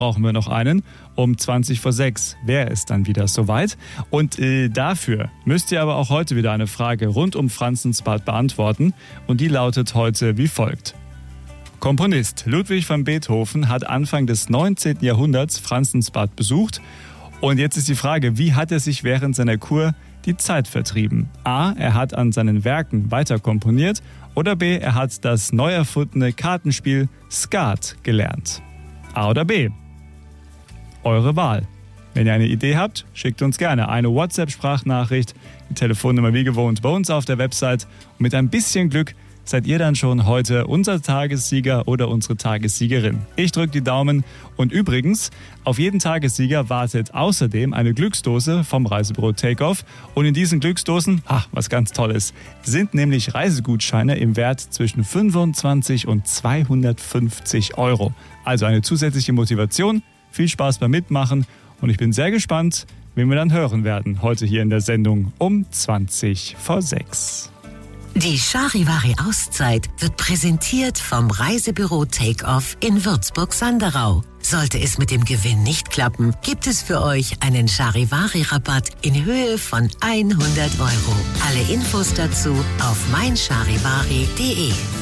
brauchen wir noch einen. Um 6:20 wäre es dann wieder soweit. Und dafür müsst ihr aber auch heute wieder eine Frage rund um Franzensbad beantworten. Und die lautet heute wie folgt. Komponist Ludwig van Beethoven hat Anfang des 19. Jahrhunderts Franzensbad besucht. Und jetzt ist die Frage, wie hat er sich während seiner Kur die Zeit vertrieben? A. Er hat an seinen Werken weiter komponiert. Oder B. Er hat das neu erfundene Kartenspiel Skat gelernt. A oder B? Eure Wahl. Wenn ihr eine Idee habt, schickt uns gerne eine WhatsApp-Sprachnachricht. Die Telefonnummer wie gewohnt bei uns auf der Website. Und mit ein bisschen Glück seid ihr dann schon heute unser Tagessieger oder unsere Tagessiegerin. Ich drücke die Daumen. Und übrigens, auf jeden Tagessieger wartet außerdem eine Glücksdose vom Reisebüro Take-Off. Und in diesen Glücksdosen, was ganz Tolles, sind nämlich Reisegutscheine im Wert zwischen 25 und 250 €. Also eine zusätzliche Motivation. Viel Spaß beim Mitmachen. Und ich bin sehr gespannt, wen wir dann hören werden heute hier in der Sendung um 6:20. Die Charivari-Auszeit wird präsentiert vom Reisebüro Take-Off in Würzburg-Sanderau. Sollte es mit dem Gewinn nicht klappen, gibt es für euch einen Charivari-Rabatt in Höhe von 100 €. Alle Infos dazu auf meincharivari.de.